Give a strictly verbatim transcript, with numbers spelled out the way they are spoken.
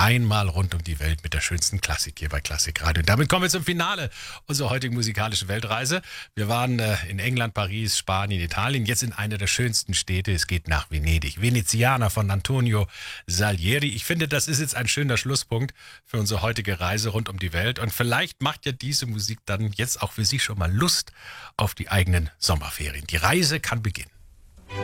Einmal rund um die Welt mit der schönsten Klassik hier bei Klassikradio. Und damit kommen wir zum Finale unserer heutigen musikalischen Weltreise. Wir waren äh, in England, Paris, Spanien, Italien, jetzt in einer der schönsten Städte. Es geht nach Venedig. Venezianer von Antonio Salieri. Ich finde, das ist jetzt ein schöner Schlusspunkt für unsere heutige Reise rund um die Welt. Und vielleicht macht ja diese Musik dann jetzt auch für Sie schon mal Lust auf die eigenen Sommerferien. Die Reise kann beginnen.